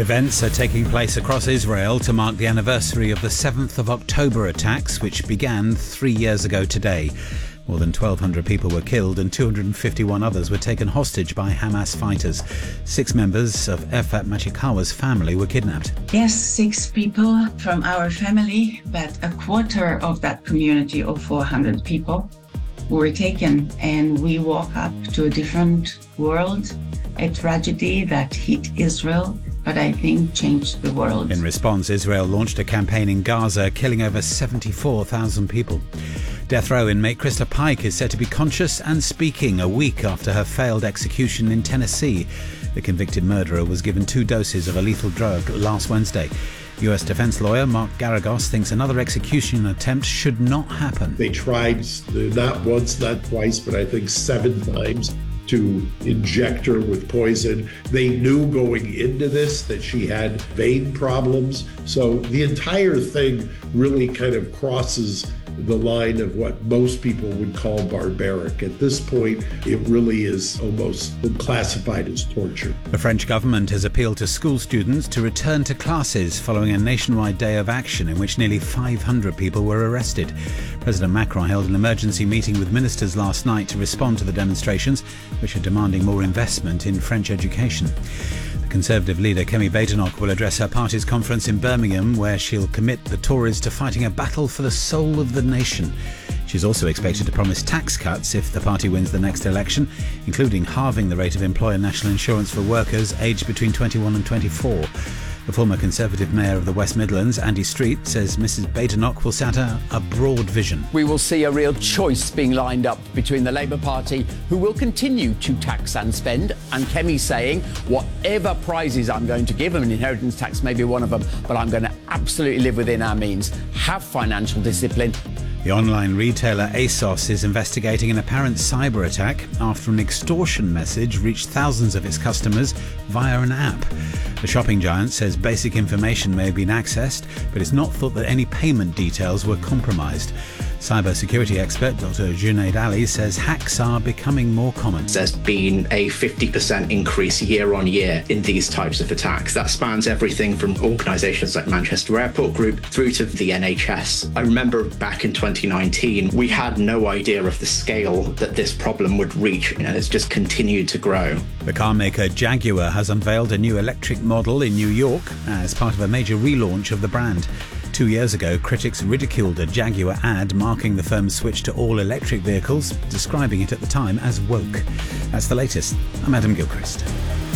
Events are taking place across Israel to mark the anniversary of the 7th of October attacks, which began 3 years ago today. More than 1,200 people were killed and 251 others were taken hostage by Hamas fighters. 6 members of Efat Machikawa's family were kidnapped. Yes, 6 people from our family, but a quarter of that community of 400 people were taken, and we woke up to a different world, a tragedy that hit Israel, but I think changed the world. In response, Israel launched a campaign in Gaza, killing over 74,000 people. Death row inmate Krista Pike is said to be conscious and speaking a week after her failed execution in Tennessee. The convicted murderer was given 2 doses of a lethal drug last Wednesday. US defense lawyer Mark Garagos thinks another execution attempt should not happen. They tried not once, not twice, but I think 7 times to inject her with poison. They knew going into this that she had vein problems. So the entire thing really kind of crosses the line of what most people would call barbaric. At this point, it really is almost classified as torture. The French government has appealed to school students to return to classes following a nationwide day of action in which nearly 500 people were arrested. President Macron held an emergency meeting with ministers last night to respond to the demonstrations, which are demanding more investment in French education. Conservative leader Kemi Badenoch will address her party's conference in Birmingham, where she'll commit the Tories to fighting a battle for the soul of the nation. She's also expected to promise tax cuts if the party wins the next election, including halving the rate of employer national insurance for workers aged between 21 and 24. The former Conservative Mayor of the West Midlands, Andy Street, says Mrs Badenoch will set a broad vision. We will see a real choice being lined up between the Labour Party, who will continue to tax and spend, and Kemi saying, whatever prizes I'm going to give, and inheritance tax may be one of them, but I'm going to absolutely live within our means, have financial discipline. The online retailer ASOS is investigating an apparent cyber attack after an extortion message reached thousands of its customers via an app. The shopping giant says basic information may have been accessed, but it's not thought that any payment details were compromised. Cybersecurity expert Dr. Junaid Ali says hacks are becoming more common. There's been a 50% increase year on year in these types of attacks. That spans everything from organisations like Manchester Airport Group through to the NHS. I remember back in 2019, we had no idea of the scale that this problem would reach, and it's just continued to grow. The car maker Jaguar has unveiled a new electric model in New York as part of a major relaunch of the brand. 2 years ago, critics ridiculed a Jaguar ad marking the firm's switch to all-electric vehicles, describing it at the time as woke. That's the latest. I'm Adam Gilchrist.